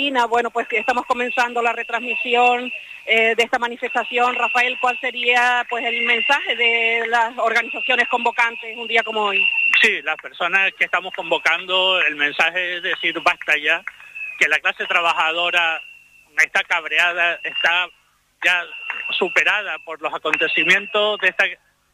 Medina. Bueno, pues estamos comenzando la retransmisión de esta manifestación. Rafael, ¿cuál sería pues el mensaje de las organizaciones convocantes un día como hoy? Sí, las personas que estamos convocando, el mensaje es decir, basta ya, que la clase trabajadora está cabreada, está ya superada por los acontecimientos de esta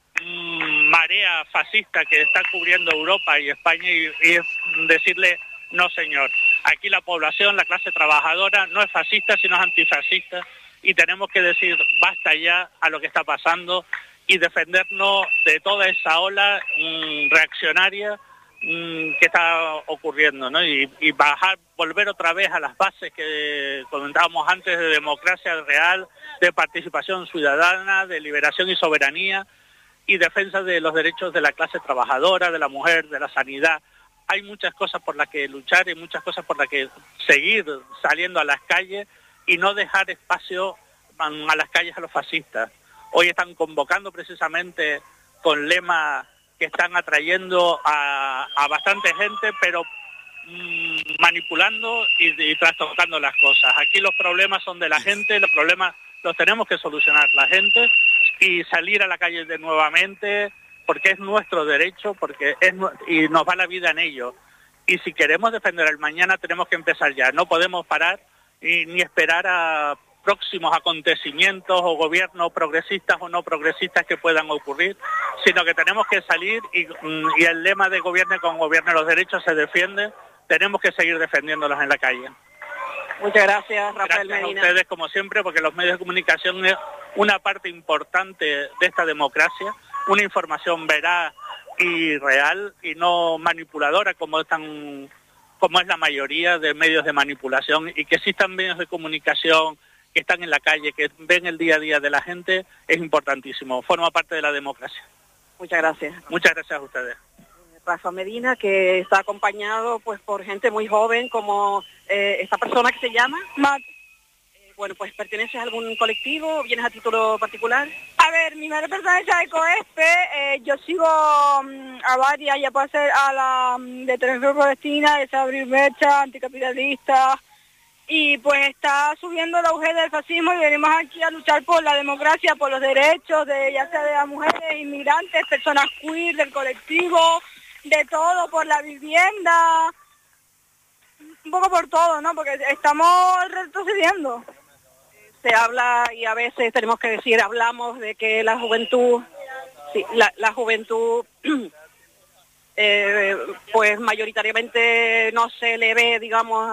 marea fascista que está cubriendo Europa y España y decirle, no señor, aquí la población, la clase trabajadora no es fascista sino es antifascista y tenemos que decir basta ya a lo que está pasando y defendernos de toda esa ola reaccionaria que está ocurriendo, ¿no? Y volver otra vez a las bases que comentábamos antes de democracia real, de participación ciudadana, de liberación y soberanía y defensa de los derechos de la clase trabajadora, de la mujer, de la sanidad. Hay muchas cosas por las que luchar y muchas cosas por las que seguir saliendo a las calles y no dejar espacio a las calles a los fascistas. Hoy están convocando precisamente con lemas que están atrayendo a bastante gente, pero manipulando y trastocando las cosas. Aquí los problemas son de la gente, los problemas los tenemos que solucionar la gente y salir a la calle de nuevamente, porque es nuestro derecho, y nos va la vida en ello. Y si queremos defender el mañana tenemos que empezar ya, no podemos parar ni esperar a próximos acontecimientos o gobiernos progresistas o no progresistas que puedan ocurrir, sino que tenemos que salir y el lema de gobierne con gobierne los derechos se defiende, tenemos que seguir defendiéndolos en la calle. Muchas gracias, Rafael Medina. Gracias a ustedes como siempre, porque los medios de comunicación es una parte importante de esta democracia, una información veraz y real y no manipuladora como es la mayoría de medios de manipulación, y que existan medios de comunicación que están en la calle, que ven el día a día de la gente, es importantísimo, forma parte de la democracia. Muchas gracias. Muchas gracias a ustedes. Rafa Medina, que está acompañado pues por gente muy joven, como esta persona que se llama Matt. Bueno, pues ¿perteneces a algún colectivo? ¿Vienes a título particular? A ver, mi madre pertenece a ECOESPE, yo sigo a varias, ya puede ser a la de Televisión Palestina, de Abrir Mecha, anticapitalista, y pues está subiendo el auge del fascismo y venimos aquí a luchar por la democracia, por los derechos, ya sea de las mujeres, inmigrantes, personas queer, del colectivo, de todo, por la vivienda, un poco por todo, ¿no? Porque estamos retrocediendo. Se habla, y a veces tenemos que decir, hablamos de que la juventud, sí, la juventud, pues mayoritariamente no se le ve, digamos,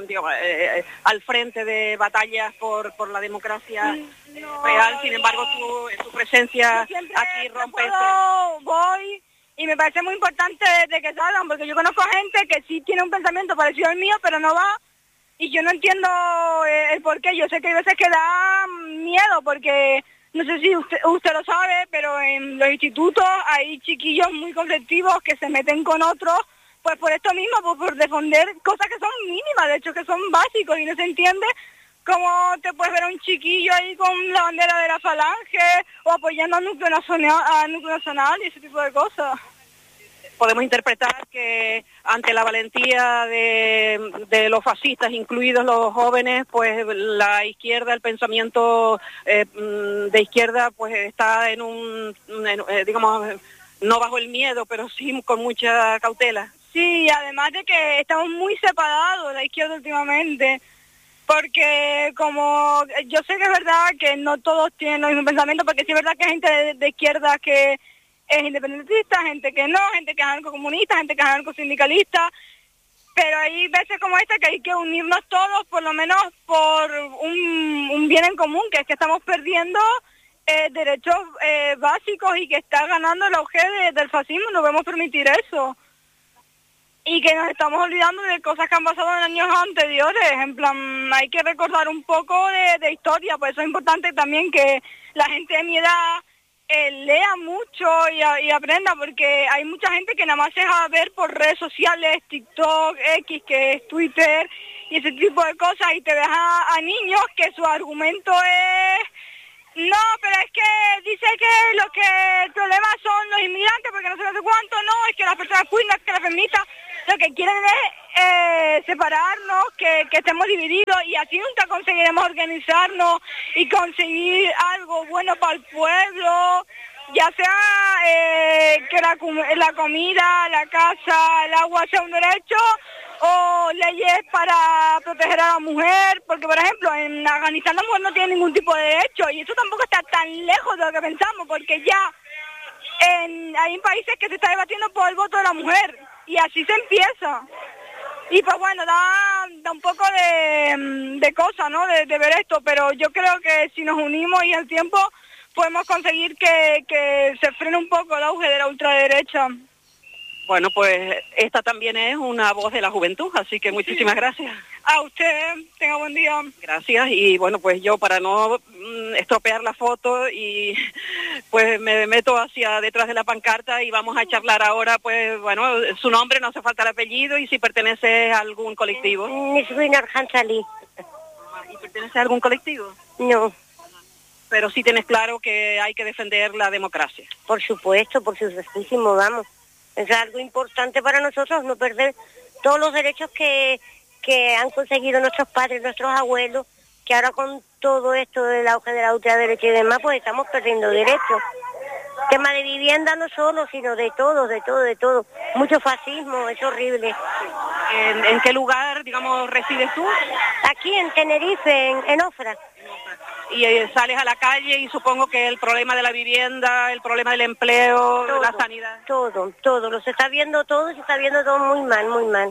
al frente de batallas por la democracia real. Sin embargo, tu presencia aquí rompe voy y me parece muy importante de que salgan, porque yo conozco gente que sí tiene un pensamiento parecido al mío, pero no va. Y yo no entiendo el por qué. Yo sé que hay veces que da miedo, porque no sé si usted lo sabe, pero en los institutos hay chiquillos muy conflictivos que se meten con otros, pues por esto mismo, por defender cosas que son mínimas, de hecho que son básicos, y no se entiende cómo te puedes ver a un chiquillo ahí con la bandera de la Falange o apoyando al núcleo nacional y ese tipo de cosas. Podemos interpretar que ante la valentía de los fascistas, incluidos los jóvenes, pues la izquierda, el pensamiento de izquierda, pues está digamos, no bajo el miedo, pero sí con mucha cautela. Sí, además de que estamos muy separados, la izquierda últimamente, porque como yo sé que es verdad que no todos tienen los mismos pensamientos, porque sí es verdad que hay gente de izquierda que es independentista, gente que no, gente que es anarcocomunista, gente que es anarcosindicalista, pero hay veces como esta que hay que unirnos todos, por lo menos por un bien en común, que es que estamos perdiendo derechos básicos y que está ganando el auge del fascismo, no podemos permitir eso. Y que nos estamos olvidando de cosas que han pasado en años anteriores, en plan, hay que recordar un poco de historia, por eso es importante también que la gente de mi edad lea mucho y aprenda, porque hay mucha gente que nada más se deja ver por redes sociales, TikTok, X, que es Twitter, y ese tipo de cosas, y te deja a niños que su argumento es, no, pero es que dice que el problema son los inmigrantes, porque no sé cuánto, no, es que las personas queer, no es que las feministas, lo que quieren es separarnos, que estemos divididos, y así nunca conseguiremos organizarnos y conseguir algo bueno para el pueblo, ya sea que la comida, la casa, el agua sea un derecho, o leyes para proteger a la mujer, porque por ejemplo en Afganistán la mujer no tiene ningún tipo de derecho, y eso tampoco está tan lejos de lo que pensamos, porque ya hay países que se está debatiendo por el voto de la mujer, y así se empieza. Y pues bueno, da un poco de cosa, ¿no? De ver esto, pero yo creo que si nos unimos y el tiempo podemos conseguir que se frene un poco el auge de la ultraderecha. Bueno, pues esta también es una voz de la juventud, así que muchísimas gracias. A usted, tenga buen día. Gracias, y bueno, pues yo para no estropear la foto, y pues me meto hacia detrás de la pancarta y vamos a charlar ahora, pues bueno, su nombre, no hace falta el apellido, y si pertenece a algún colectivo. Niswinar Hansali. ¿Y pertenece a algún colectivo? No. Pero sí tienes claro que hay que defender la democracia. Por supuestísimo, vamos. Es algo importante para nosotros, no perder todos los derechos que han conseguido nuestros padres, nuestros abuelos, que ahora con todo esto del auge de la ultraderecha y demás, pues estamos perdiendo derechos. Tema de vivienda no solo, sino de todo. Mucho fascismo, es horrible. ¿En qué lugar, digamos, resides tú? Aquí en Tenerife, en Ofra. Y sales a la calle y supongo que el problema de la vivienda, el problema del empleo, todo, la sanidad. Todo, lo se está viendo todo muy mal.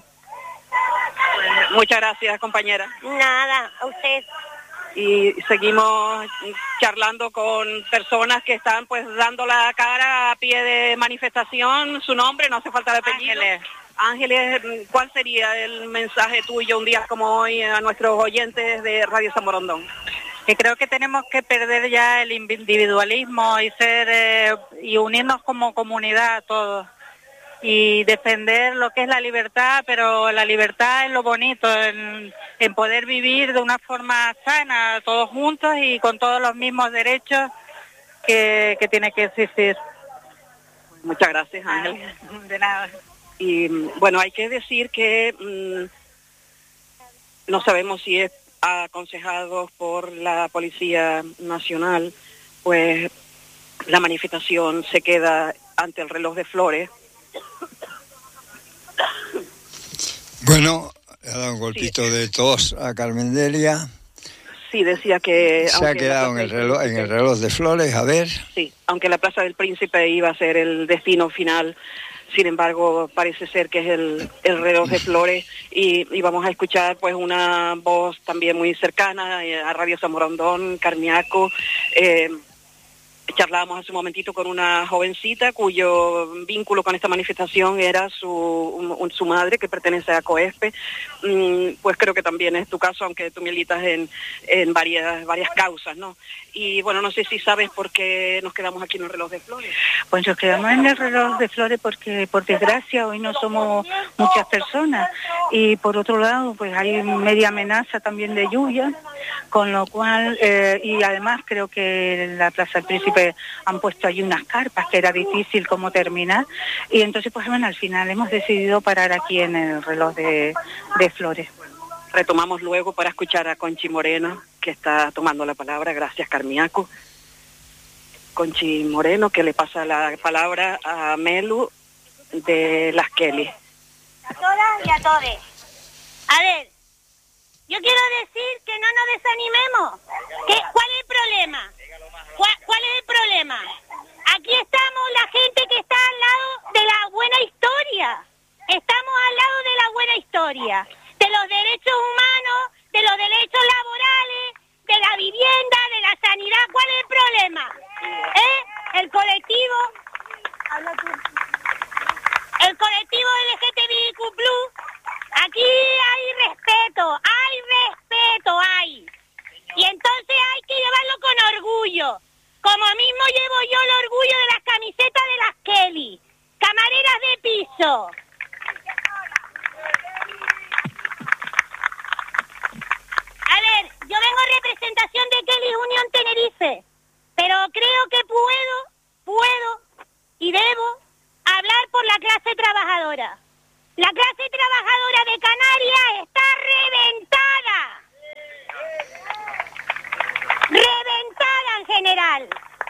Muchas gracias, compañera. Nada, a usted. Y seguimos charlando con personas que están pues dando la cara a pie de manifestación. Su nombre, no hace falta el apellido. Ángeles, ¿cuál sería el mensaje tuyo un día como hoy a nuestros oyentes de Radio San Borondón? Que creo que tenemos que perder ya el individualismo y unirnos como comunidad todos y defender lo que es la libertad, pero la libertad es lo bonito, en poder vivir de una forma sana todos juntos y con todos los mismos derechos que tiene que existir. Muchas gracias, Ángel. De nada. Y bueno, hay que decir que no sabemos si es aconsejados por la Policía Nacional, pues la manifestación se queda ante el reloj de flores. Bueno, le ha dado un golpito de tos a Carmen Delia. Sí, decía que... Se ha quedado en el reloj de flores, a ver. Sí, aunque la Plaza del Príncipe iba a ser el destino final, sin embargo parece ser que es el reloj de flores, y vamos a escuchar pues una voz también muy cercana a Radio San Borondón, Carmiaco. Charlábamos hace un momentito con una jovencita cuyo vínculo con esta manifestación era su madre, que pertenece a COESPE. Pues creo que también es tu caso, aunque tú militas en varias causas, ¿no? Y bueno, no sé si sabes por qué nos quedamos aquí en el reloj de flores. Pues nos quedamos en el reloj de flores porque, por desgracia, hoy no somos muchas personas, y por otro lado, pues hay media amenaza también de lluvia, con lo cual, y además creo que en la Plaza del Príncipe han puesto allí unas carpas que era difícil como terminar, y entonces pues bueno, al final hemos decidido parar aquí en el reloj de flores. Retomamos luego para escuchar a Conchi Moreno, que está tomando la palabra. Gracias, Carmiaco. Conchi Moreno, que le pasa la palabra a Melu de Las Kelly. A todas y a todes. A ver, yo quiero decir que no nos desanimemos. ¿Cuál es el problema? ¿Cuál es el problema? Aquí estamos la gente que está al lado de la buena historia. Estamos al lado de la buena historia. De los derechos humanos, de los derechos laborales, de la vivienda, de la sanidad. ¿Cuál es el problema? El colectivo LGTBIQ+, aquí hay respeto. Y entonces hay que llevarlo con orgullo. Como mismo llevo yo el orgullo de las camisetas de Las Kelly, camareras de piso. A ver, yo vengo en representación de Kelly Unión Tenerife, pero creo que puedo y debo hablar por la clase trabajadora. La clase trabajadora de Canarias está reventada. Reventada en general.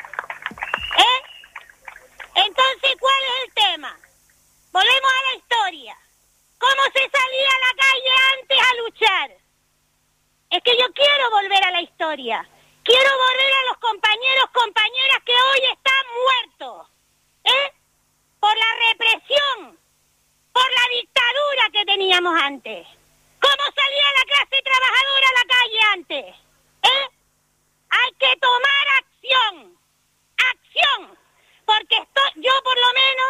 Entonces, ¿cuál es el tema? Volvemos a la historia. ¿Cómo se salía a la calle antes a luchar? Es que yo quiero volver a la historia. Quiero volver a los compañeros, compañeras que hoy están muertos. Por la represión, por la dictadura que teníamos antes. ¿Cómo salía la clase trabajadora a la calle antes? Hay que tomar acción. Acción. Porque yo por lo menos,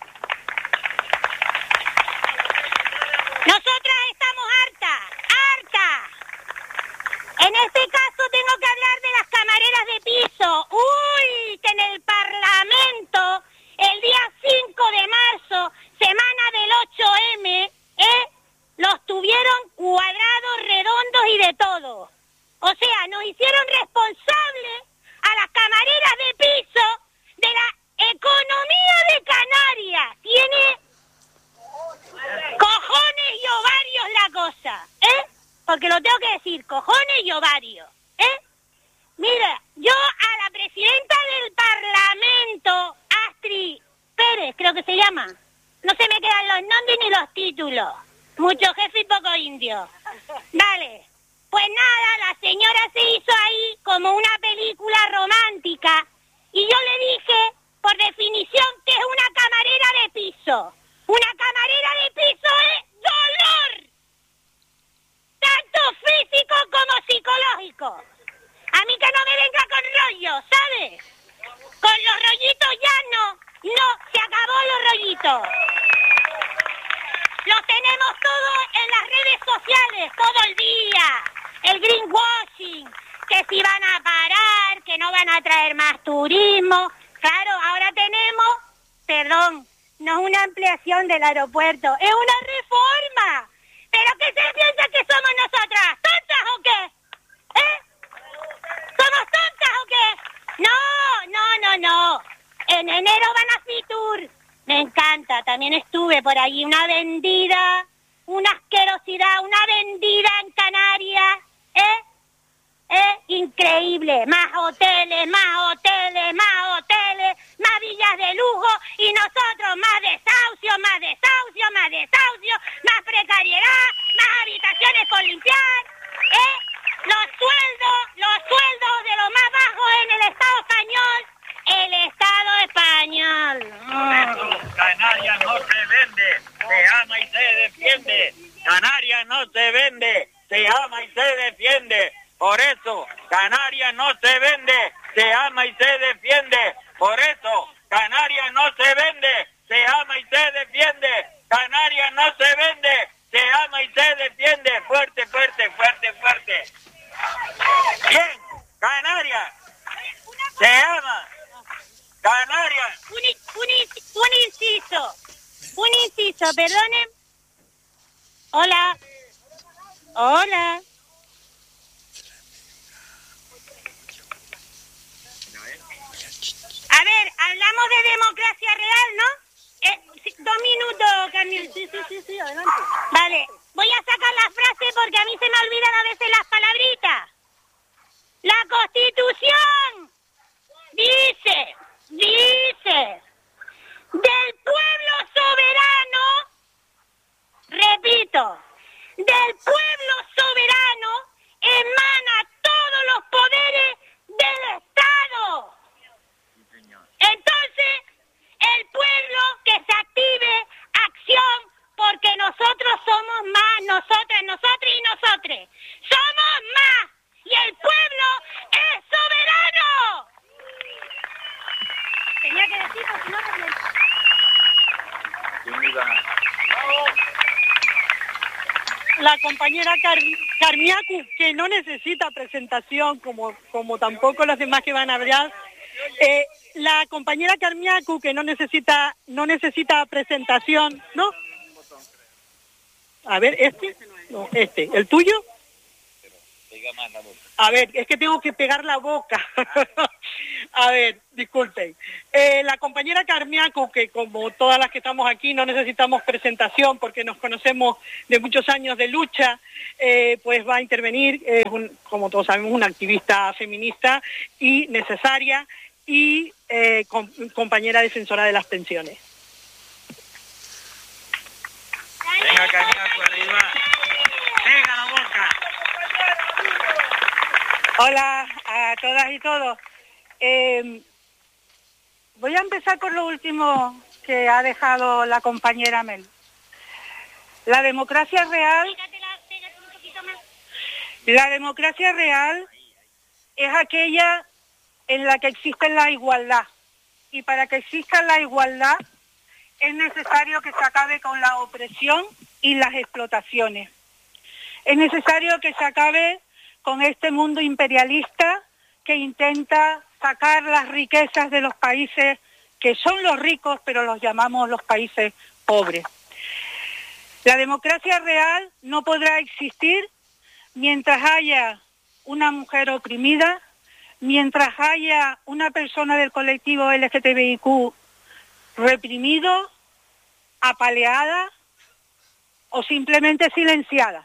nosotras estamos hartas. En este caso tengo que hablar de las camareras de piso. Uy, que en el Parlamento, el día 5 de marzo, semana del 8M, los tuvieron cuadrados, redondos y de todo. O sea, nos hicieron responsables a las camareras de piso de la economía de Canarias. Tiene cojones y ovarios la cosa, porque lo tengo que decir, cojones y ovarios, Mira, yo a la presidenta del Parlamento, Astrid Pérez, creo que se llama, no se me quedan los nombres ni los títulos, mucho jefe y poco indio. Vale, pues nada, la señora se hizo ahí como una película romántica y yo le dije, por definición, que es una camarera de piso. Una camarera de piso es dolor, tanto físico como psicológico. A mí que no me venga con rollos, ¿sabes? Con los rollitos ya no, se acabó los rollitos. Los tenemos todos en las redes sociales, todo el día. El greenwashing, que si van a parar, que no van a traer más turismo. Claro, ahora tenemos, perdón, no es una ampliación del aeropuerto, es una reforma. ¿Pero qué se piensa que somos nosotras? ¿Tontas o qué? ¿Somos tontas o qué? No. En enero van a Fitur. Me encanta, también estuve por allí, una vendida, una asquerosidad, una vendida en Canarias, increíble, más hoteles, más villas de lujo y nosotros más desahucio, más precariedad, más habitaciones con limpiar, los sueldos de los más bajos en el Estado español, Canarias no se vende, se ama y se defiende. Canarias no se vende, se ama y se defiende. Por eso, Canarias no se vende, se ama y se defiende. Por eso, Canarias no se vende, se ama y se defiende. Canarias no se vende, se ama y se defiende. Fuerte, fuerte, fuerte, fuerte. Bien, Canarias se ama. Canarias. Un inciso, perdonen. Hola. A ver, hablamos de democracia real, ¿no? 2 minutos, Carmen. Sí, adelante. Vale, voy a sacar la frase porque a mí se me olvidan a veces las palabritas. La Constitución dice, del pueblo soberano, repito, del pueblo soberano emana todos los poderes del Estado. Entonces, el pueblo que se active, acción, porque nosotros somos más, nosotras y nosotres. Somos más y el pueblo es soberano. Tenía que decir, porque no La compañera Carmiacu, que no necesita presentación, como tampoco los demás que van a hablar. La compañera Carmiacu, que no necesita presentación, ¿no? A ver, ¿el tuyo? A ver, es que tengo que pegar la boca. A ver, disculpen. La compañera Carmiaco, que como todas las que estamos aquí no necesitamos presentación porque nos conocemos de muchos años de lucha, pues va a intervenir, como todos sabemos, una activista feminista y necesaria y compañera defensora de las pensiones. Venga, Carmiaco, arriba. Venga la boca. Hola a todas y todos. Voy a empezar por lo último que ha dejado la compañera Mel. La democracia real es aquella en la que existe la igualdad. Y para que exista la igualdad es necesario que se acabe con la opresión y las explotaciones. Es necesario que se acabe con este mundo imperialista que intenta sacar las riquezas de los países que son los ricos, pero los llamamos los países pobres. La democracia real no podrá existir mientras haya una mujer oprimida, mientras haya una persona del colectivo LGTBIQ reprimido, apaleada o simplemente silenciada.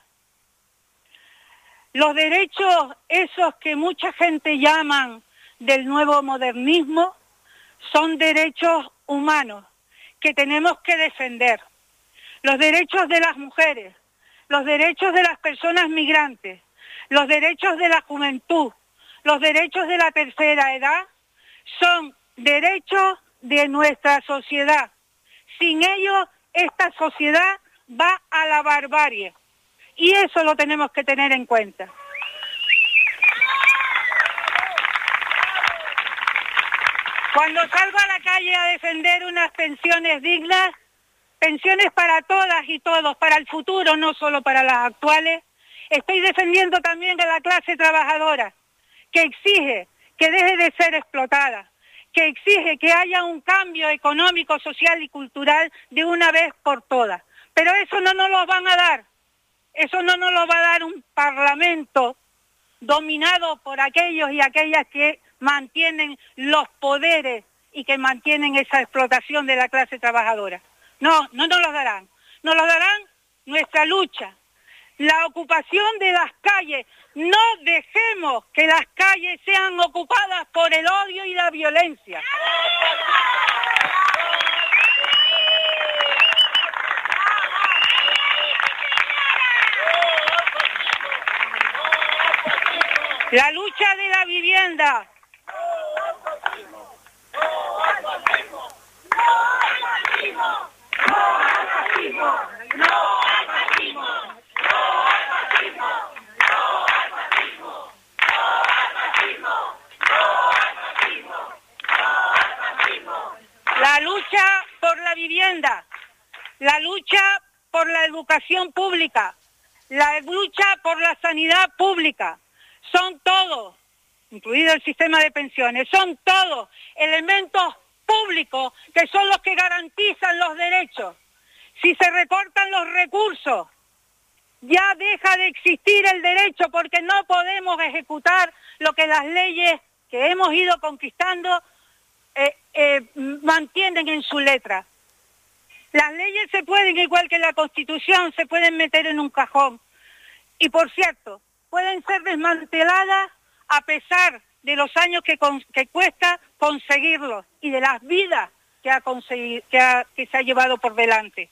Los derechos, esos que mucha gente llaman del nuevo modernismo, son derechos humanos que tenemos que defender. Los derechos de las mujeres, los derechos de las personas migrantes, los derechos de la juventud, los derechos de la tercera edad, son derechos de nuestra sociedad. Sin ellos, esta sociedad va a la barbarie. Y eso lo tenemos que tener en cuenta. Cuando salgo a la calle a defender unas pensiones dignas, pensiones para todas y todos, para el futuro, no solo para las actuales, estoy defendiendo también a la clase trabajadora, que exige que deje de ser explotada, que exige que haya un cambio económico, social y cultural de una vez por todas. Pero eso no nos lo van a dar. Eso no nos lo va a dar un parlamento dominado por aquellos y aquellas que mantienen los poderes y que mantienen esa explotación de la clase trabajadora. No, no nos los darán. Nos los darán nuestra lucha, la ocupación de las calles. No dejemos que las calles sean ocupadas por el odio y la violencia. La lucha de la vivienda. La lucha por la vivienda, la lucha por la educación pública, la lucha por la sanidad pública. Son todos, incluido el sistema de pensiones, son todos elementos públicos que son los que garantizan los derechos. Si se recortan los recursos, ya deja de existir el derecho porque no podemos ejecutar lo que las leyes que hemos ido conquistando mantienen en su letra. Las leyes se pueden, igual que la Constitución, se pueden meter en un cajón. Y por cierto, pueden ser desmanteladas a pesar de los años que cuesta conseguirlos y de las vidas que se ha llevado por delante.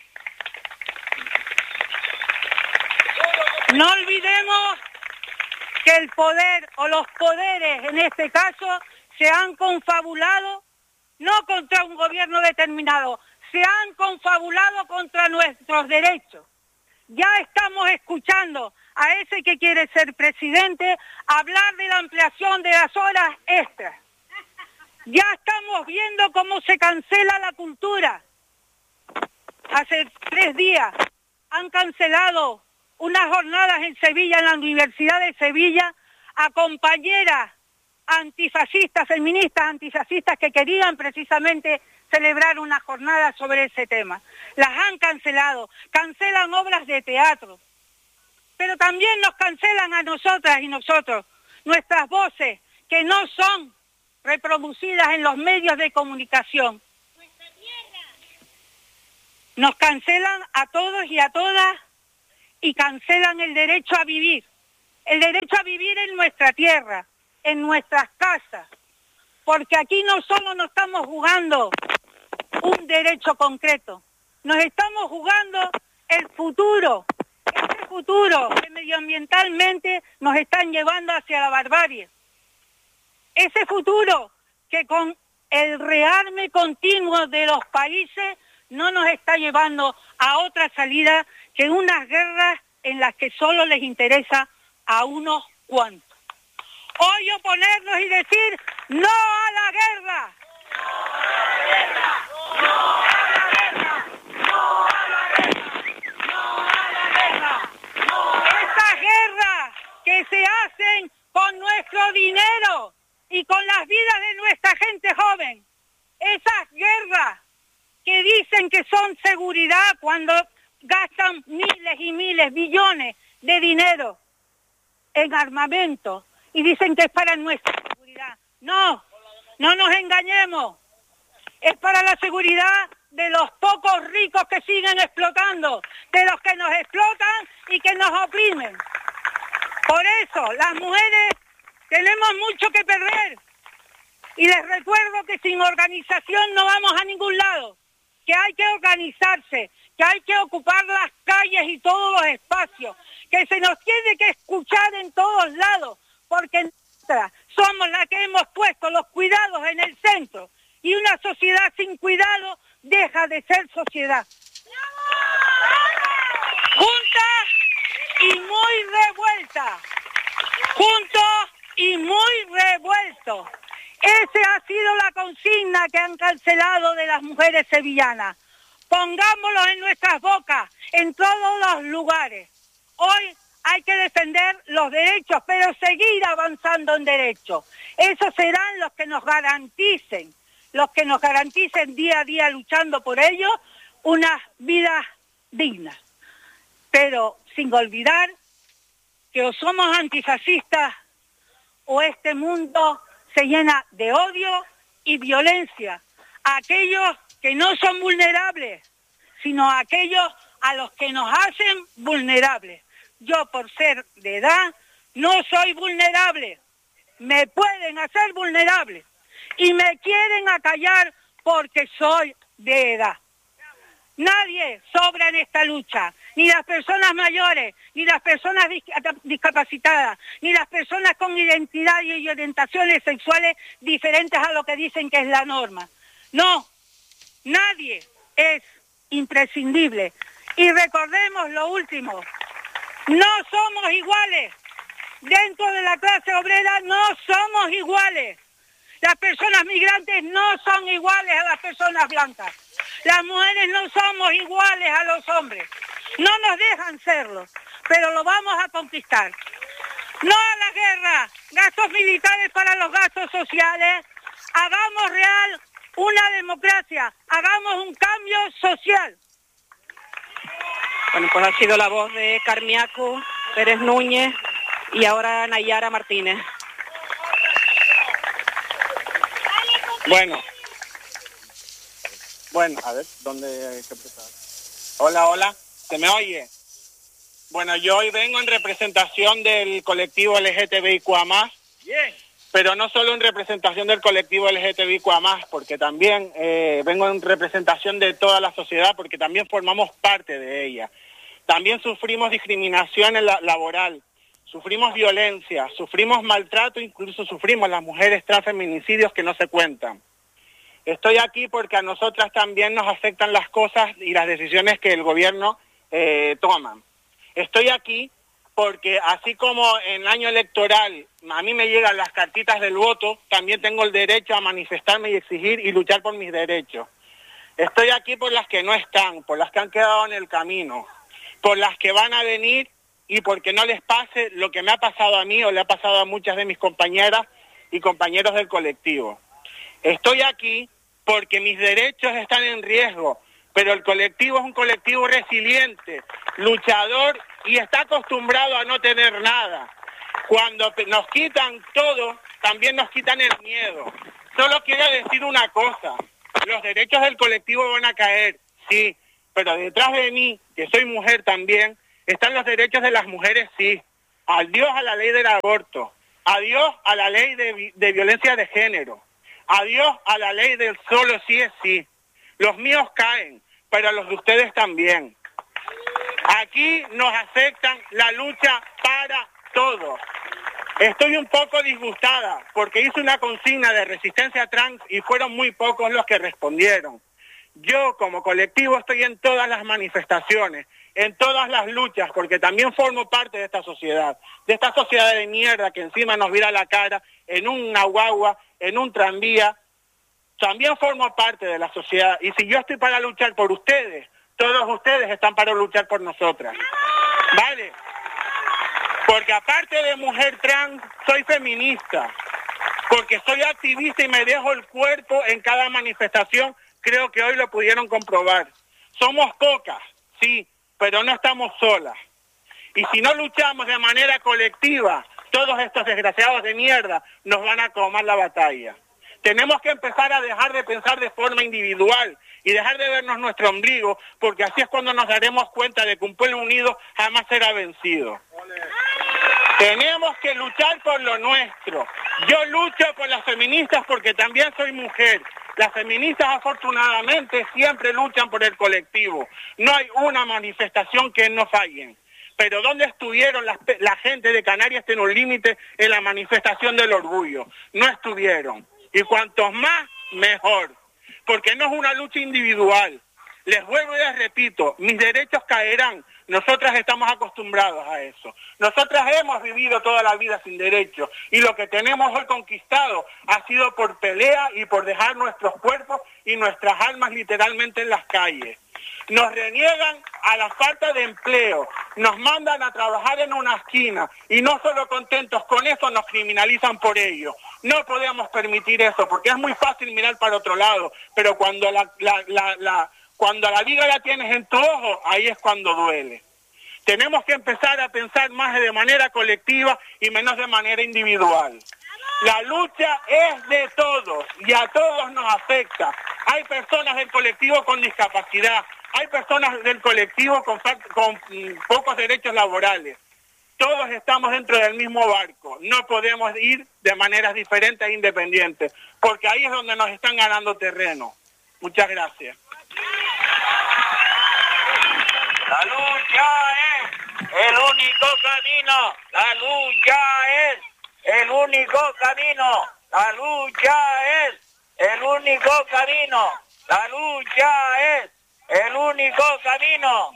No olvidemos que el poder o los poderes en este caso se han confabulado no contra un gobierno determinado, se han confabulado contra nuestros derechos. Ya estamos escuchando a ese que quiere ser presidente hablar de la ampliación de las horas extras. Ya estamos viendo cómo se cancela la cultura. Hace 3 días han cancelado unas jornadas en Sevilla, en la Universidad de Sevilla, a compañeras antifascistas, feministas antifascistas que querían precisamente celebrar una jornada sobre ese tema. Las han cancelado, cancelan obras de teatro, pero también nos cancelan a nosotras y nosotros, nuestras voces, que no son reproducidas en los medios de comunicación. Nos cancelan a todos y a todas y cancelan el derecho a vivir. El derecho a vivir en nuestra tierra, en nuestras casas. Porque aquí no solo nos estamos jugando un derecho concreto, nos estamos jugando el futuro. Ese futuro que medioambientalmente nos están llevando hacia la barbarie. Ese futuro que con el rearme continuo de los países no nos está llevando a otra salida que unas guerras en las que solo les interesa a unos cuantos. Hoy oponernos y decir no a la guerra. No a la guerra. No a la guerra. No a la guerra. No a la guerra. No. Estas guerras que se hacen con nuestro dinero y con las vidas de nuestra gente joven. Esas guerras que dicen que son seguridad cuando gastan miles y miles, billones de dinero en armamento y dicen que es para nuestra seguridad. No, no nos engañemos. Es para la seguridad de los pocos ricos que siguen explotando, de los que nos explotan y que nos oprimen. Por eso, las mujeres tenemos mucho que perder. Y les recuerdo que sin organización no vamos a ningún lado, que hay que organizarse, que hay que ocupar las calles y todos los espacios, que se nos tiene que escuchar en todos lados, porque nosotras somos las que hemos puesto los cuidados en el centro, y una sociedad sin cuidado deja de ser sociedad. Juntas y muy revueltas, juntos y muy revueltos. Esa ha sido la consigna que han cancelado de las mujeres sevillanas. Pongámoslo en nuestras bocas, en todos los lugares. Hoy hay que defender los derechos, pero seguir avanzando en derechos. Esos serán los que nos garanticen día a día luchando por ellos, unas vidas dignas. Pero sin olvidar que o somos antifascistas o este mundo se llena de odio y violencia a aquellos que no son vulnerables, sino a aquellos a los que nos hacen vulnerables. Yo, por ser de edad, no soy vulnerable. Me pueden hacer vulnerable y me quieren acallar porque soy de edad. Nadie sobra en esta lucha, ni las personas mayores, ni las personas discapacitadas, ni las personas con identidad y orientaciones sexuales diferentes a lo que dicen que es la norma. No, nadie es imprescindible. Y recordemos lo último, no somos iguales. Dentro de la clase obrera no somos iguales. Las personas migrantes no son iguales a las personas blancas. Las mujeres no somos iguales a los hombres. No nos dejan serlo, pero lo vamos a conquistar. No a la guerra, gastos militares para los gastos sociales. Hagamos real una democracia, hagamos un cambio social. Bueno, pues ha sido la voz de Carmiaco, Pérez Núñez y ahora Nayara Martínez. Bueno, a ver, ¿dónde hay que empezar? Hola, ¿se me oye? Bueno, yo hoy vengo en representación del colectivo LGTBIQA+, bien, pero no solo en representación del colectivo LGTBIQA+, porque también vengo en representación de toda la sociedad, porque también formamos parte de ella. También sufrimos discriminación laboral, sufrimos violencia, sufrimos maltrato, incluso sufrimos las mujeres transfeminicidios que no se cuentan. Estoy aquí porque a nosotras también nos afectan las cosas y las decisiones que el gobierno toma. Estoy aquí porque así como en el año electoral a mí me llegan las cartitas del voto, también tengo el derecho a manifestarme y exigir y luchar por mis derechos. Estoy aquí por las que no están, por las que han quedado en el camino, por las que van a venir y porque no les pase lo que me ha pasado a mí o le ha pasado a muchas de mis compañeras y compañeros del colectivo. Estoy aquí porque mis derechos están en riesgo, pero el colectivo es un colectivo resiliente, luchador y está acostumbrado a no tener nada. Cuando nos quitan todo, también nos quitan el miedo. Solo quiero decir una cosa, los derechos del colectivo van a caer, sí, pero detrás de mí, que soy mujer también, están los derechos de las mujeres, sí. Adiós a la ley del aborto, adiós a la ley de violencia de género, adiós a la ley del solo sí es sí. Los míos caen, pero los de ustedes también. Aquí nos aceptan la lucha para todos. Estoy un poco disgustada porque hice una consigna de resistencia trans y fueron muy pocos los que respondieron. Yo como colectivo estoy en todas las manifestaciones, en todas las luchas, porque también formo parte de esta sociedad de mierda que encima nos vira la cara en una guagua, en un tranvía. También formo parte de la sociedad y si yo estoy para luchar por ustedes, todos ustedes están para luchar por nosotras. ¿Vale? Porque aparte de mujer trans, soy feminista. Porque soy activista y me dejo el cuerpo en cada manifestación. Creo que hoy lo pudieron comprobar. Somos pocas, sí, pero no estamos solas. Y si no luchamos de manera colectiva, todos estos desgraciados de mierda nos van a tomar la batalla. Tenemos que empezar a dejar de pensar de forma individual y dejar de vernos nuestro ombligo, porque así es cuando nos daremos cuenta de que un pueblo unido jamás será vencido. Tenemos que luchar por lo nuestro. Yo lucho por las feministas porque también soy mujer. Las feministas afortunadamente siempre luchan por el colectivo. No hay una manifestación que no fallen. Pero ¿dónde estuvieron la gente de Canarias Tiene un Límite en la manifestación del orgullo? No estuvieron. Y cuantos más, mejor. Porque no es una lucha individual. Les vuelvo y les repito, mis derechos caerán. Nosotras estamos acostumbrados a eso. Nosotras hemos vivido toda la vida sin derechos. Y lo que tenemos hoy conquistado ha sido por pelea y por dejar nuestros cuerpos y nuestras almas literalmente en las calles. Nos reniegan a la falta de empleo, nos mandan a trabajar en una esquina y no solo contentos con eso nos criminalizan por ello. No podemos permitir eso porque es muy fácil mirar para otro lado, pero cuando cuando la liga la tienes en tu ojo, ahí es cuando duele. Tenemos que empezar a pensar más de manera colectiva y menos de manera individual. La lucha es de todos y a todos nos afecta. Hay personas del colectivo con discapacidad, hay personas del colectivo con pocos derechos laborales. Todos estamos dentro del mismo barco. No podemos ir de maneras diferentes e independientes, porque ahí es donde nos están ganando terreno. Muchas gracias. La lucha es el único camino. La lucha es el único camino. La lucha es el único camino. La lucha es el único camino.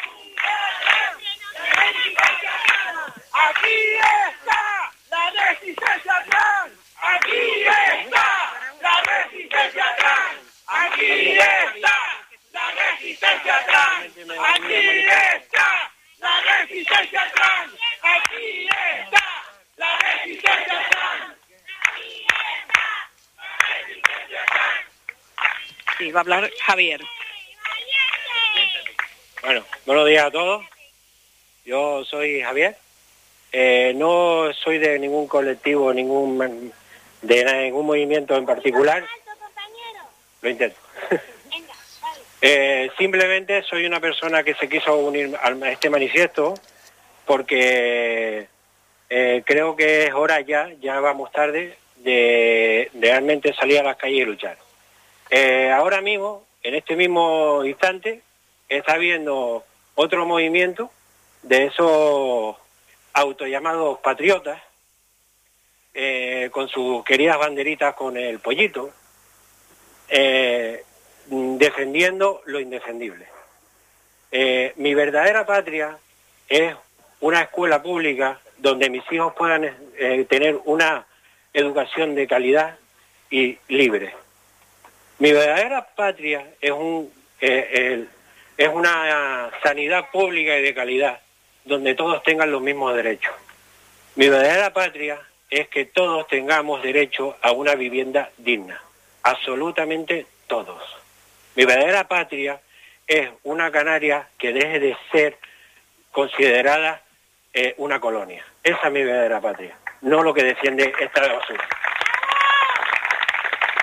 Aquí está la resistencia trans. Aquí está la resistencia trans. Aquí está la resistencia trans. Aquí está la resistencia trans. Aquí está la resistencia trans. Sí, va a hablar Javier. Bueno, buenos días a todos. Yo soy Javier. No soy de ningún colectivo, de ningún movimiento en particular. Lo intento. Simplemente soy una persona que se quiso unir a este manifiesto porque creo que es hora ya vamos tarde, de realmente salir a las calles y luchar. Ahora mismo, en este mismo instante, está habiendo otro movimiento de esos autollamados patriotas, con sus queridas banderitas con el pollito, defendiendo lo indefendible. Mi verdadera patria es una escuela pública donde mis hijos puedan tener una educación de calidad y libre. Mi verdadera patria es una sanidad pública y de calidad, donde todos tengan los mismos derechos. Mi verdadera patria es que todos tengamos derecho a una vivienda digna, absolutamente todos. Mi verdadera patria es una Canarias que deje de ser considerada una colonia. Esa es mi verdadera patria, no lo que defiende esta basura.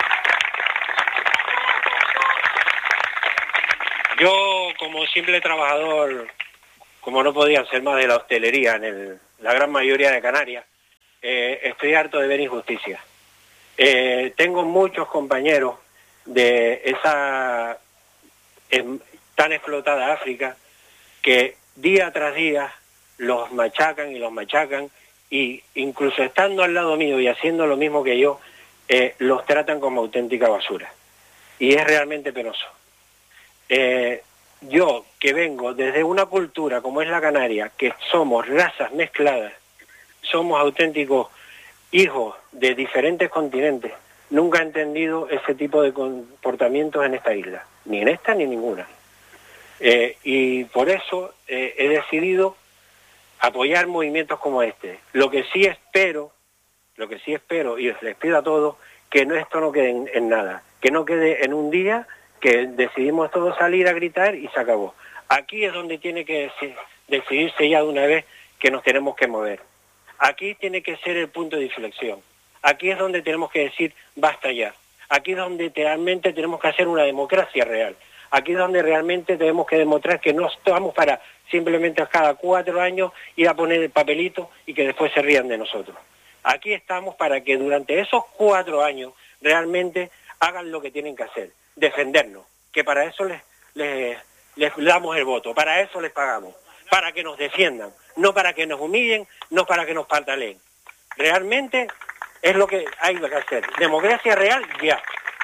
Yo, como simple trabajador, como no podía ser más de la hostelería en la gran mayoría de Canarias, estoy harto de ver injusticias. Tengo muchos compañeros de esa tan explotada África que día tras día los machacan y los machacan, y incluso estando al lado mío y haciendo lo mismo que yo, los tratan como auténtica basura. Y es realmente penoso. Yo, que vengo desde una cultura como es la canaria, que somos razas mezcladas, somos auténticos hijos de diferentes continentes, nunca he entendido ese tipo de comportamientos en esta isla, ni en esta ni en ninguna. Y por eso he decidido apoyar movimientos como este. Lo que sí espero, y les pido a todos, que esto no quede en nada, que no quede en un día que decidimos todos salir a gritar y se acabó. Aquí es donde tiene que decidirse ya de una vez que nos tenemos que mover. Aquí tiene que ser el punto de inflexión. Aquí es donde tenemos que decir basta ya. Aquí es donde realmente tenemos que hacer una democracia real. Aquí es donde realmente tenemos que demostrar que no estamos para simplemente a cada 4 años ir a poner el papelito y que después se rían de nosotros. Aquí estamos para que durante esos 4 años realmente hagan lo que tienen que hacer, defendernos, que para eso les damos el voto, para eso les pagamos, para que nos defiendan, no para que nos humillen, no para que nos pataleen. Realmente es lo que hay que hacer. Democracia real, ya.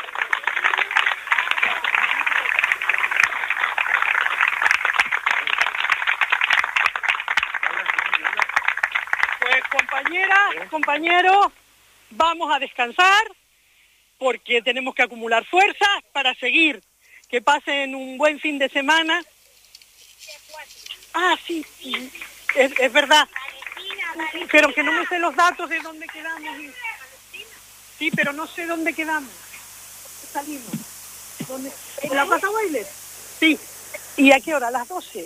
Pues compañeras, compañeros, vamos a descansar porque tenemos que acumular fuerzas para seguir. Que pasen un buen fin de semana. Ah, sí, es verdad. Pero que no me sé los datos de dónde quedamos. Sí, pero no sé dónde quedamos. Salimos. ¿Dónde? ¿En la Plaza Weiler? Sí. ¿Y a qué hora? ¿A las 12?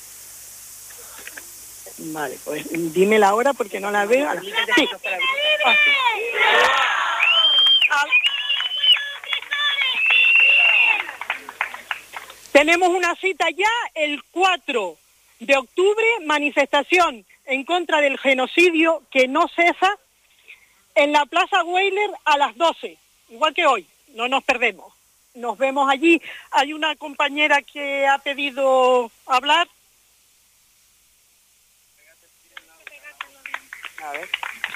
Vale, pues dime la hora porque no la veo. Sí. Ah, sí. Tenemos una cita ya el 4 de octubre, manifestación en contra del genocidio que no cesa en la Plaza Weiler a las 12, igual que hoy, no nos perdemos. Nos vemos allí. Hay una compañera que ha pedido hablar. A ver.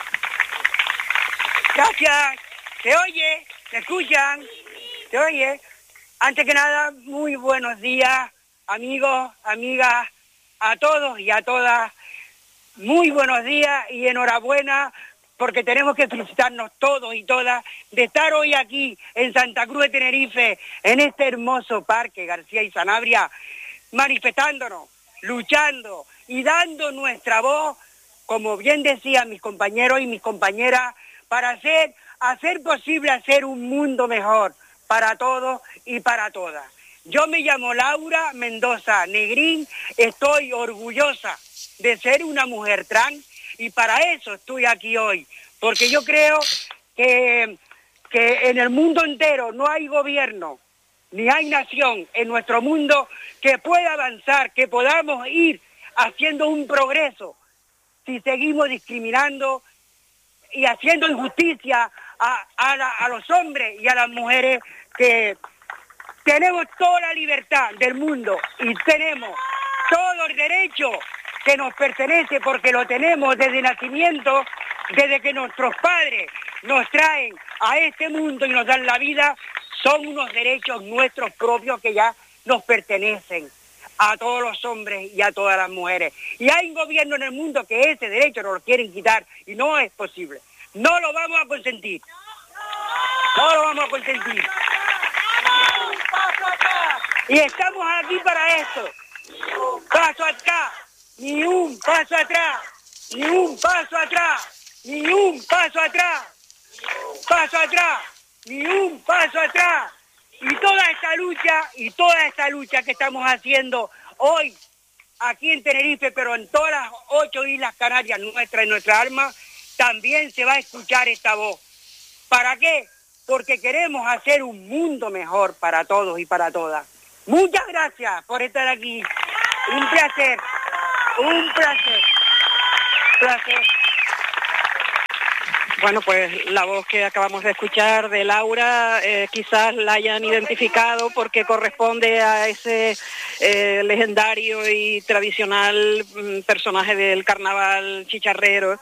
Gracias. ¿Se oye? ¿Se escuchan? ¿Se oye? Antes que nada, muy buenos días, amigos, amigas, a todos y a todas. Muy buenos días y enhorabuena, porque tenemos que felicitarnos todos y todas de estar hoy aquí en Santa Cruz de Tenerife, en este hermoso parque García y Sanabria, manifestándonos, luchando y dando nuestra voz, como bien decían mis compañeros y mis compañeras, para hacer posible hacer un mundo mejor para todos y para todas. Yo me llamo Laura Mendoza Negrín, estoy orgullosa de ser una mujer trans y para eso estoy aquí hoy, porque yo creo que en el mundo entero no hay gobierno ni hay nación en nuestro mundo que pueda avanzar, que podamos ir haciendo un progreso si seguimos discriminando y haciendo injusticia a los hombres y a las mujeres, que tenemos toda la libertad del mundo y tenemos todo el derecho que nos pertenece, porque lo tenemos desde nacimiento, desde que nuestros padres nos traen a este mundo y nos dan la vida. Son unos derechos nuestros propios que ya nos pertenecen a todos los hombres y a todas las mujeres. Y hay un gobierno en el mundo que ese derecho nos lo quieren quitar y no es posible. No lo vamos a consentir. No lo vamos a consentir. Y estamos aquí para esto. Paso atrás, ni un paso atrás, ni un paso atrás, ni un paso atrás, paso atrás, ni un paso atrás. Y toda esta lucha que estamos haciendo hoy aquí en Tenerife, pero en todas las 8 islas Canarias nuestras, en nuestra alma, también se va a escuchar esta voz. ¿Para qué? Porque queremos hacer un mundo mejor para todos y para todas. Muchas gracias por estar aquí. Un placer. Un placer. Placer. Bueno, pues la voz que acabamos de escuchar de Laura, quizás la hayan identificado porque corresponde a ese legendario y tradicional personaje del carnaval chicharrero,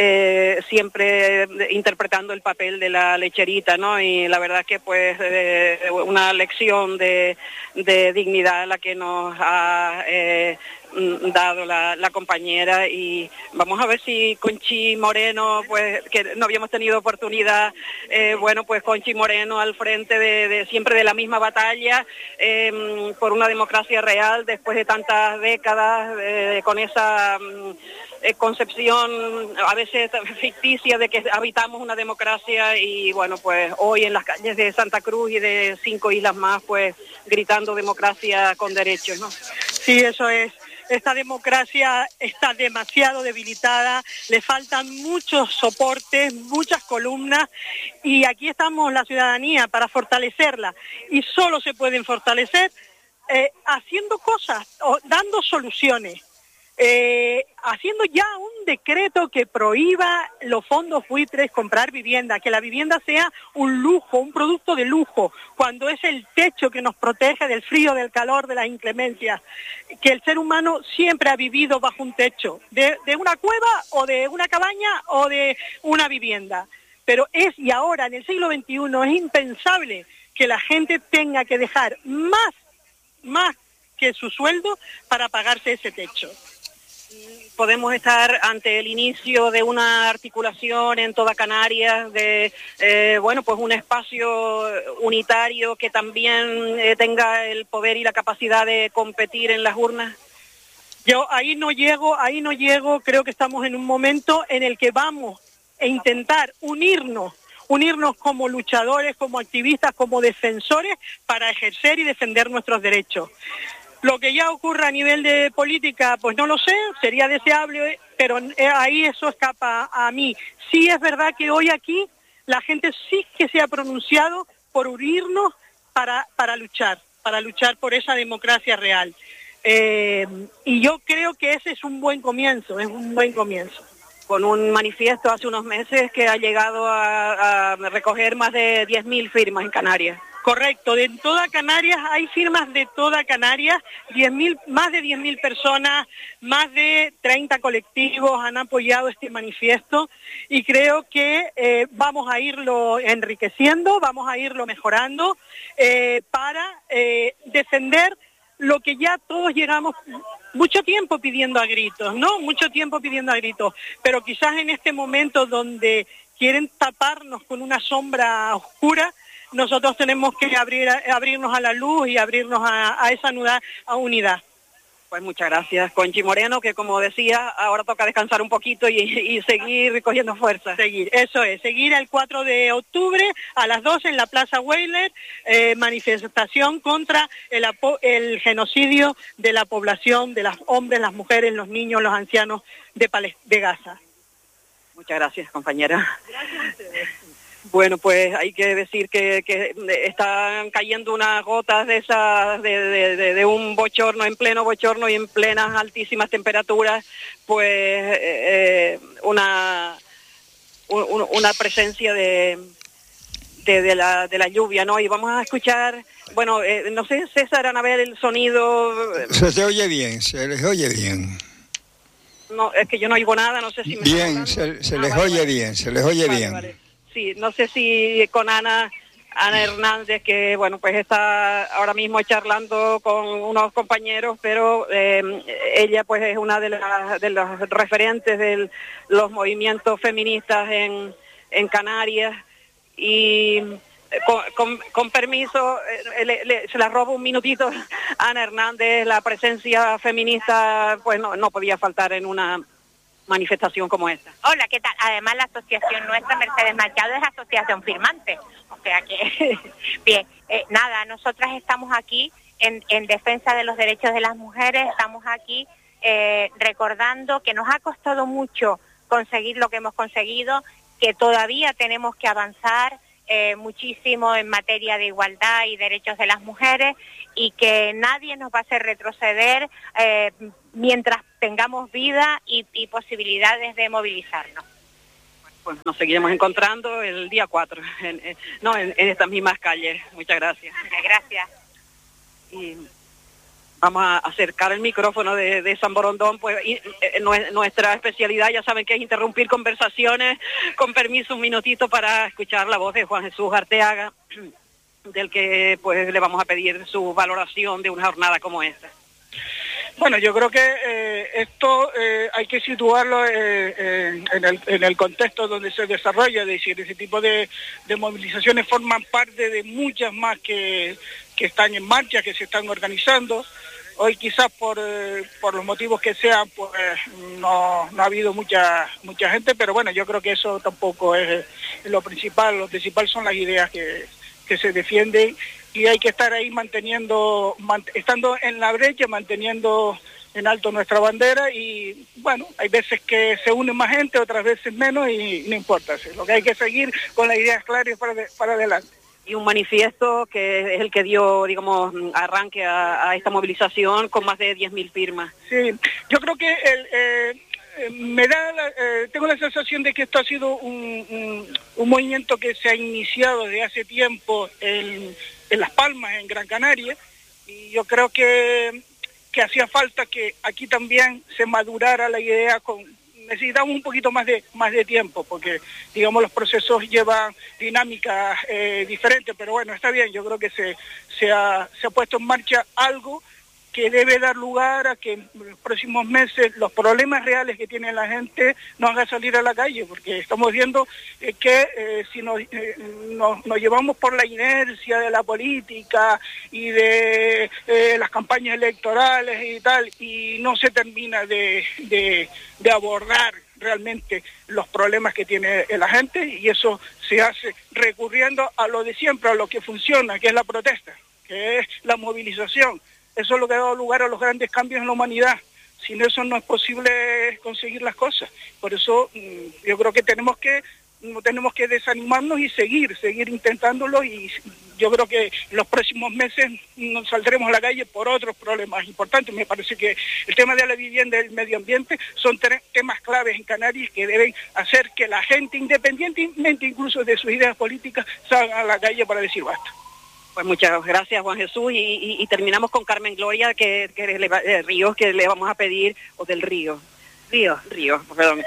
siempre interpretando el papel de la lecherita, ¿no? Y la verdad que pues una lección de dignidad la que nos ha dado la compañera, y vamos a ver si Conchi Moreno, pues que no habíamos tenido oportunidad, bueno, pues Conchi Moreno al frente de siempre de la misma batalla por una democracia real después de tantas décadas, con esa concepción a veces ficticia de que habitamos una democracia, y bueno, pues hoy en las calles de Santa Cruz y de 5 islas más, pues gritando democracia con derechos, ¿no? Sí, eso es. Esta democracia está demasiado debilitada, le faltan muchos soportes, muchas columnas, y aquí estamos la ciudadanía para fortalecerla, y solo se pueden fortalecer haciendo cosas, o dando soluciones, haciendo ya un decreto que prohíba los fondos buitres comprar vivienda, que la vivienda sea un lujo, un producto de lujo, cuando es el techo que nos protege del frío, del calor, de las inclemencias, que el ser humano siempre ha vivido bajo un techo, de una cueva o de una cabaña o de una vivienda, pero y ahora en el siglo XXI es impensable que la gente tenga que dejar más que su sueldo para pagarse ese techo. Podemos estar ante el inicio de una articulación en toda Canarias de, bueno, pues un espacio unitario que también tenga el poder y la capacidad de competir en las urnas. Yo ahí no llego, creo que estamos en un momento en el que vamos a intentar unirnos como luchadores, como activistas, como defensores para ejercer y defender nuestros derechos. Lo que ya ocurra a nivel de política, pues no lo sé, sería deseable, pero ahí eso escapa a mí. Sí es verdad que hoy aquí la gente sí que se ha pronunciado por unirnos para luchar por esa democracia real. Y yo creo que ese es un buen comienzo, Con un manifiesto hace unos meses que ha llegado a recoger más de 10.000 firmas en Canarias. Correcto, de toda Canarias, hay firmas de toda Canarias, más de 10.000 personas, más de 30 colectivos han apoyado este manifiesto, y creo que vamos a irlo enriqueciendo, vamos a irlo mejorando para defender lo que ya todos llegamos mucho tiempo pidiendo a gritos, ¿no? Mucho tiempo pidiendo a gritos, pero quizás en este momento donde quieren taparnos con una sombra oscura, nosotros tenemos que abrirnos a la luz y abrirnos a esa unidad. Pues muchas gracias, Conchi Moreno, que como decía, ahora toca descansar un poquito y seguir cogiendo fuerza. Seguir el 4 de octubre a las 2 en la Plaza Weyler, manifestación contra el genocidio de la población, de los hombres, las mujeres, los niños, los ancianos de Gaza. Muchas gracias, compañera. Gracias a ustedes. Bueno, pues hay que decir que están cayendo unas gotas de esas de un bochorno, en pleno bochorno y en plenas altísimas temperaturas, pues una presencia de la lluvia, ¿no? Y vamos a escuchar, bueno, no sé, César, Anabel, el sonido. Se te oye bien, se les oye bien. No, es que yo no oigo nada, no sé si me bien, se les oye bien, se les oye bien. Vale. Sí, no sé si con Ana Hernández, que bueno, pues está ahora mismo charlando con unos compañeros, pero ella pues es una de los referentes de los movimientos feministas en Canarias, y con permiso, se la robo un minutito a Ana Hernández. La presencia feminista pues no podía faltar en una manifestación como esta. Hola, ¿qué tal? Además, la asociación nuestra, Mercedes Machado, es asociación firmante. O sea que, bien, nada, nosotras estamos aquí en defensa de los derechos de las mujeres, estamos aquí recordando que nos ha costado mucho conseguir lo que hemos conseguido, que todavía tenemos que avanzar, muchísimo en materia de igualdad y derechos de las mujeres, y que nadie nos va a hacer retroceder mientras tengamos vida y posibilidades de movilizarnos. Pues nos seguiremos encontrando el día 4, en estas mismas calles. Muchas gracias. Gracias. Y vamos a acercar el micrófono de San Borondón, pues nuestra especialidad, ya saben que es interrumpir conversaciones. Con permiso, un minutito para escuchar la voz de Juan Jesús Arteaga, del que pues le vamos a pedir su valoración de una jornada como esta. Bueno, yo creo que esto hay que situarlo en el contexto donde se desarrolla, es decir, ese tipo de movilizaciones forman parte de muchas más que están en marcha, que se están organizando. Hoy quizás por los motivos que sean, pues no ha habido mucha gente, pero bueno, yo creo que eso tampoco es lo principal. Lo principal son las ideas que se defienden, y hay que estar ahí estando en la brecha, manteniendo en alto nuestra bandera. Y bueno, hay veces que se une más gente, otras veces menos, y no importa. Lo que hay que seguir con las ideas claras para adelante. Y un manifiesto que es el que dio, digamos, arranque a esta movilización con más de 10.000 firmas. Sí, yo creo que tengo la sensación de que esto ha sido un movimiento que se ha iniciado desde hace tiempo en Las Palmas, en Gran Canaria, y yo creo que hacía falta que aquí también se madurara la idea. Necesitamos un poquito más de tiempo, porque digamos los procesos llevan dinámicas diferentes, pero bueno, está bien. Yo creo que se ha puesto en marcha algo que debe dar lugar a que en los próximos meses los problemas reales que tiene la gente nos haga salir a la calle, porque estamos viendo que si nos llevamos por la inercia de la política y de las campañas electorales y tal, y no se termina de abordar realmente los problemas que tiene la gente, y eso se hace recurriendo a lo de siempre, a lo que funciona, que es la protesta, que es la movilización. Eso es lo que ha dado lugar a los grandes cambios en la humanidad. Sin eso no es posible conseguir las cosas. Por eso yo creo que tenemos que desanimarnos y seguir intentándolo, y yo creo que en los próximos meses nos saldremos a la calle por otros problemas importantes. Me parece que el tema de la vivienda y el medio ambiente son temas claves en Canarias que deben hacer que la gente, independientemente incluso de sus ideas políticas, salgan a la calle para decir basta. Pues muchas gracias, Juan Jesús, y terminamos con Carmen Gloria, Ríos, que le vamos a pedir, o del Río, perdón,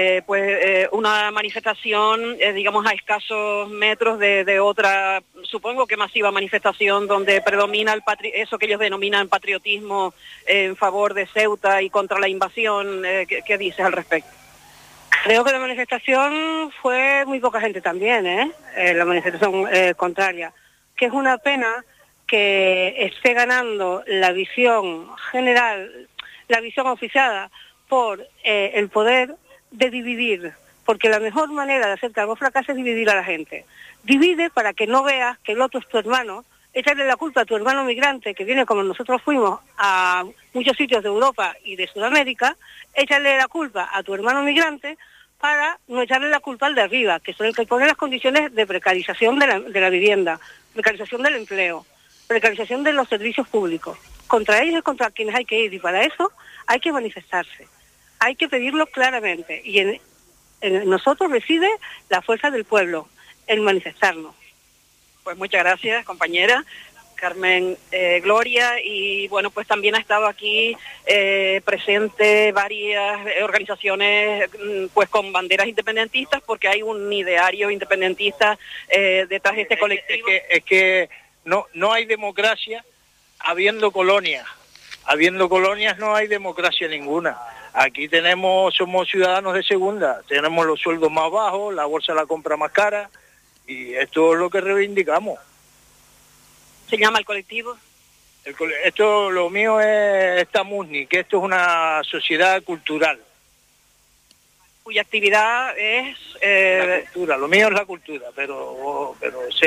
una manifestación, digamos, a escasos metros de otra, supongo que masiva manifestación, donde predomina eso que ellos denominan patriotismo en favor de Ceuta y contra la invasión. ¿Qué dices al respecto? Creo que la manifestación fue muy poca gente también, la manifestación contraria, que es una pena que esté ganando la visión general, la visión oficiada por el poder de dividir, porque la mejor manera de hacer que algo fracase es dividir a la gente. Divide para que no veas que el otro es tu hermano, echarle la culpa a tu hermano migrante que viene como nosotros fuimos a muchos sitios de Europa y de Sudamérica, échale la culpa a tu hermano migrante para no echarle la culpa al de arriba, que son el que pone las condiciones de precarización de la vivienda, precarización del empleo, precarización de los servicios públicos. Contra ellos es contra quienes hay que ir, y para eso hay que manifestarse, hay que pedirlo claramente, y en nosotros reside la fuerza del pueblo, el manifestarnos. Pues muchas gracias, compañera Carmen Gloria, y bueno, pues también ha estado aquí presente varias organizaciones pues con banderas independentistas, porque hay un ideario independentista detrás de este colectivo. Es que no hay democracia habiendo colonias. Habiendo colonias no hay democracia ninguna. Aquí somos ciudadanos de segunda, tenemos los sueldos más bajos, la bolsa la compra más cara, y esto es lo que reivindicamos. ¿Se llama el colectivo? Lo mío es Tamusni, que esto es una sociedad cultural. Cuya actividad es... La cultura, lo mío es la cultura, pero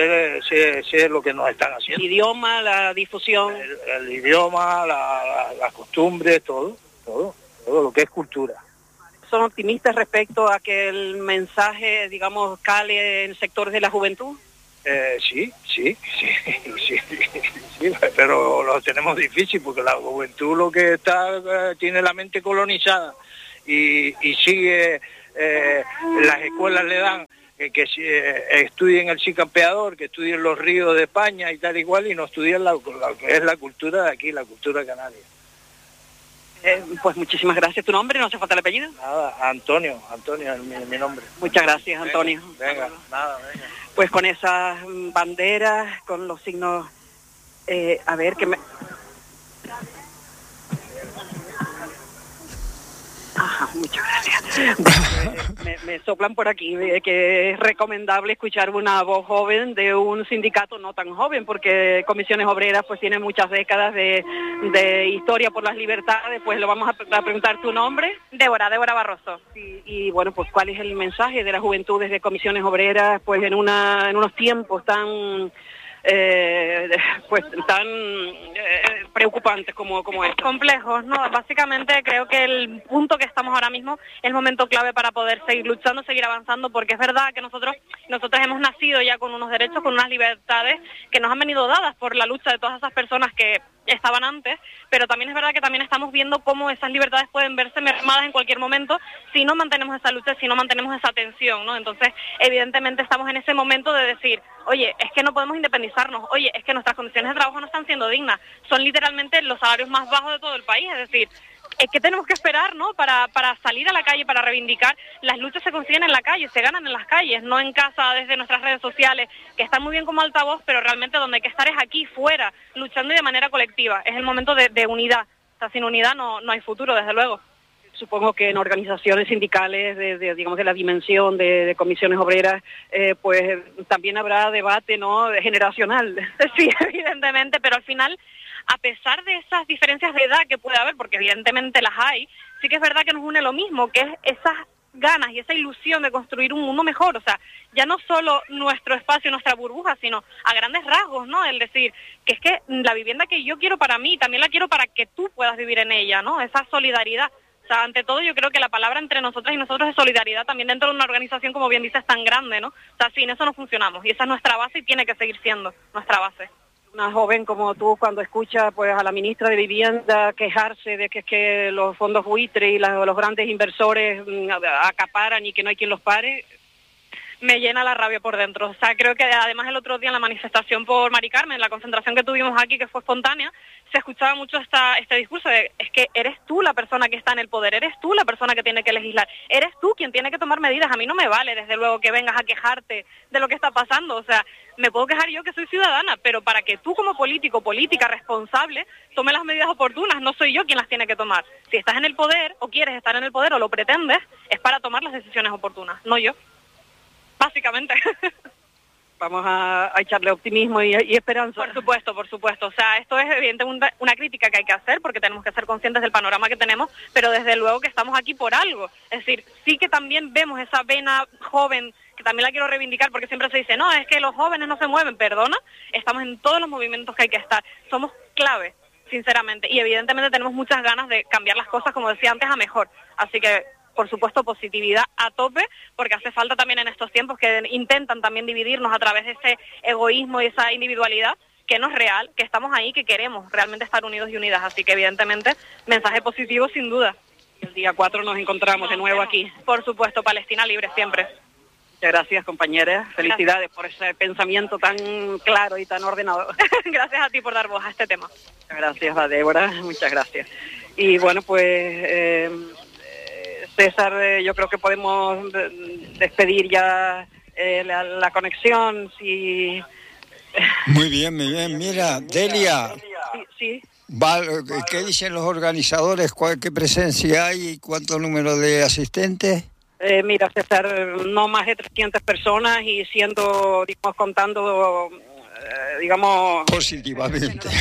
sé lo que nos están haciendo. El idioma, la difusión. El idioma, la costumbre, todo lo que es cultura. ¿Son optimistas respecto a que el mensaje, digamos, cale en sectores de la juventud? Sí, pero lo tenemos difícil porque la juventud lo que está tiene la mente colonizada y sigue, las escuelas le dan que estudien el cicampeador, que estudien los ríos de España y tal igual, y no estudian lo que es la cultura de aquí, la cultura canaria. Pues muchísimas gracias. ¿Tu nombre? ¿No hace falta el apellido? Nada, Antonio es mi nombre. Muchas gracias, Antonio. Venga. Pues con esas banderas, con los signos, a ver, que me... Ajá, muchas gracias. Me soplan por aquí que es recomendable escuchar una voz joven de un sindicato no tan joven, porque Comisiones Obreras pues tiene muchas décadas de historia por las libertades. Pues lo vamos a preguntar. ¿Tu nombre? Débora Barroso. Y bueno, pues ¿cuál es el mensaje de la juventud desde Comisiones Obreras pues en unos tiempos tan tan preocupantes como estos? Complejos, ¿no? Básicamente creo que el punto que estamos ahora mismo es el momento clave para poder seguir luchando, seguir avanzando, porque es verdad que nosotros hemos nacido ya con unos derechos, con unas libertades que nos han venido dadas por la lucha de todas esas personas que estaban antes, pero también es verdad que también estamos viendo cómo esas libertades pueden verse mermadas en cualquier momento si no mantenemos esa lucha, si no mantenemos esa tensión, ¿no? Entonces, evidentemente estamos en ese momento de decir, oye, es que no podemos independizarnos, oye, es que nuestras condiciones de trabajo no están siendo dignas, son literalmente los salarios más bajos de todo el país, es decir, ¿qué tenemos que esperar, no? Para salir a la calle, para reivindicar. Las luchas se consiguen en la calle, se ganan en las calles, no en casa desde nuestras redes sociales, que están muy bien como altavoz, pero realmente donde hay que estar es aquí, fuera, luchando y de manera colectiva. Es el momento de unidad. O sea, sin unidad no hay futuro, desde luego. Supongo que en organizaciones sindicales, digamos, de la dimensión de Comisiones Obreras, pues también habrá debate, ¿no?, generacional. Sí, evidentemente, pero al final, a pesar de esas diferencias de edad que puede haber, porque evidentemente las hay, sí que es verdad que nos une lo mismo, que es esas ganas y esa ilusión de construir un mundo mejor. O sea, ya no solo nuestro espacio, nuestra burbuja, sino a grandes rasgos, ¿no? El decir que es que la vivienda que yo quiero para mí, también la quiero para que tú puedas vivir en ella, ¿no? Esa solidaridad. O sea, ante todo yo creo que la palabra entre nosotras y nosotros es solidaridad también dentro de una organización, como bien dices, tan grande, ¿no? O sea, sin eso no funcionamos y esa es nuestra base y tiene que seguir siendo nuestra base. Una joven como tú, cuando escucha pues a la ministra de Vivienda quejarse de que es que los fondos buitre y los grandes inversores acaparan y que no hay quien los pare, me llena la rabia por dentro. O sea, creo que además el otro día en la manifestación por Mari Carmen, la concentración que tuvimos aquí, que fue espontánea, se escuchaba mucho este discurso de, es que eres tú la persona que está en el poder, eres tú la persona que tiene que legislar, eres tú quien tiene que tomar medidas. A mí no me vale, desde luego, que vengas a quejarte de lo que está pasando. O sea, me puedo quejar yo que soy ciudadana, pero para que tú como político, política responsable, tome las medidas oportunas, no soy yo quien las tiene que tomar. Si estás en el poder, o quieres estar en el poder, o lo pretendes, es para tomar las decisiones oportunas, no yo. Básicamente. Vamos a echarle optimismo y esperanza. Por supuesto. O sea, esto es evidentemente una crítica que hay que hacer porque tenemos que ser conscientes del panorama que tenemos, pero desde luego que estamos aquí por algo. Es decir, sí que también vemos esa vena joven, que también la quiero reivindicar porque siempre se dice, no, es que los jóvenes no se mueven. Perdona, estamos en todos los movimientos que hay que estar. Somos clave, sinceramente, y evidentemente tenemos muchas ganas de cambiar las cosas, como decía antes, a mejor. Así que, por supuesto, positividad a tope, porque hace falta también en estos tiempos que intentan también dividirnos a través de ese egoísmo y esa individualidad, que no es real, que estamos ahí, que queremos realmente estar unidos y unidas. Así que, evidentemente, mensaje positivo sin duda. Y el día 4 nos encontramos de nuevo aquí. Por supuesto, Palestina libre siempre. Muchas gracias, compañeras. Felicidades por ese pensamiento tan claro y tan ordenado. Gracias a ti por dar voz a este tema. Muchas gracias a Débora, muchas gracias. Y bueno, pues César, yo creo que podemos despedir ya la conexión. Si... Muy bien. Mira, Delia. Sí. ¿Qué dicen los organizadores? ¿Qué presencia hay y cuánto número de asistentes? Mira, César, no más de 300 personas y siendo, digamos, contando, digamos... Positivamente.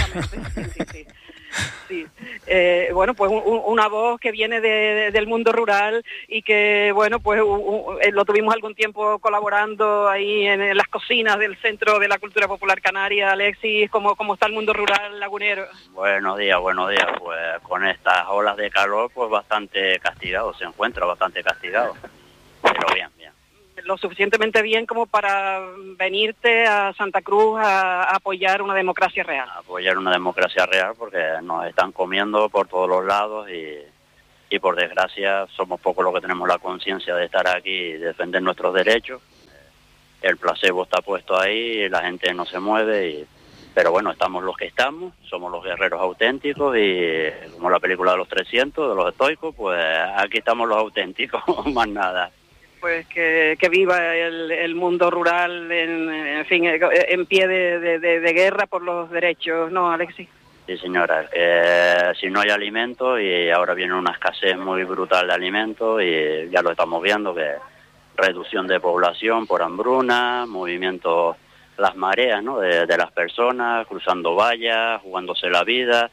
Sí. Bueno, pues una voz que viene del mundo rural y que, bueno, pues lo tuvimos algún tiempo colaborando ahí en las cocinas del Centro de la Cultura Popular Canaria. Alexis, ¿cómo está el mundo rural lagunero? Buenos días. Pues con estas olas de calor, pues bastante castigado, se encuentra bastante castigado, pero bien. lo suficientemente bien como para venirte a Santa Cruz a apoyar una democracia real. Apoyar una democracia real porque nos están comiendo por todos los lados y por desgracia somos pocos los que tenemos la conciencia de estar aquí y defender nuestros derechos. El placebo está puesto ahí, la gente no se mueve, pero bueno, estamos los que estamos, somos los guerreros auténticos y como la película de los 300, de los estoicos, pues aquí estamos los auténticos, más nada. Pues que viva el mundo rural, en fin, en pie de guerra por los derechos, ¿no, Alexis? Sí, señora, que si no hay alimento y ahora viene una escasez muy brutal de alimentos y ya lo estamos viendo, que reducción de población por hambruna, movimientos, las mareas, ¿no? de las personas, cruzando vallas, jugándose la vida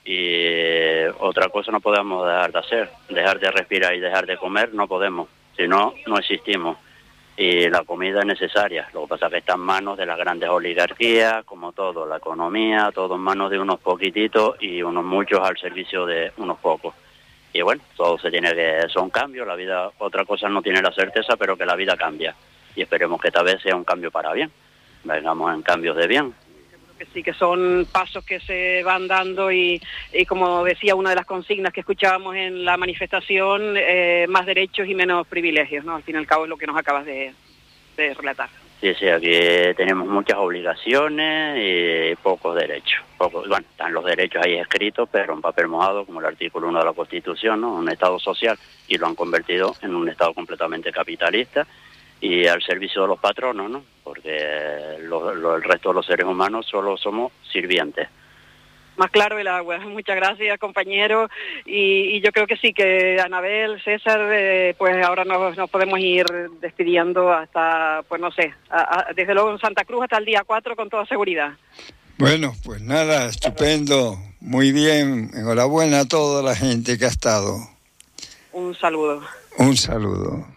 y otra cosa no podemos dejar de hacer, dejar de respirar y dejar de comer no podemos. Si no, no existimos. Y la comida es necesaria. Lo que pasa es que está en manos de las grandes oligarquías, como todo, la economía, todo en manos de unos poquititos y unos muchos al servicio de unos pocos. Y bueno, todo se tiene que... son cambios, la vida, otra cosa no tiene la certeza, pero que la vida cambia. Y esperemos que esta vez sea un cambio para bien. Vengamos en cambios de bien. Que sí, que son pasos que se van dando y como decía una de las consignas que escuchábamos en la manifestación, más derechos y menos privilegios, ¿no? Al fin y al cabo es lo que nos acabas de relatar. Sí, aquí tenemos muchas obligaciones y pocos derechos. Bueno, están los derechos ahí escritos, pero en papel mojado, como el artículo 1 de la Constitución, ¿no? Un Estado social, y lo han convertido en un Estado completamente capitalista y al servicio de los patronos, ¿no? Porque el resto de los seres humanos solo somos sirvientes. Más claro el agua. Muchas gracias, compañero. Y yo creo que sí, que Anabel, César, pues ahora nos podemos ir despidiendo hasta, pues no sé, desde luego en Santa Cruz hasta el día 4 con toda seguridad. Bueno, pues nada, estupendo, muy bien. Enhorabuena a toda la gente que ha estado. Un saludo. Un saludo.